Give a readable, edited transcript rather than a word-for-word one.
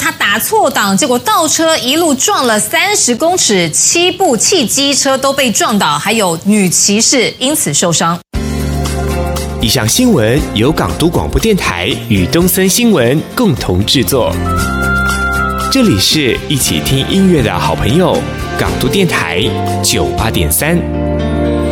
他打错档，结果倒车一路撞了30公尺，7部汽机车都被撞倒，还有女骑士因此受伤。 以上新闻由港都广播电台与东森新闻共同制作。这里是一起听音乐的好朋友，港都电台98.3。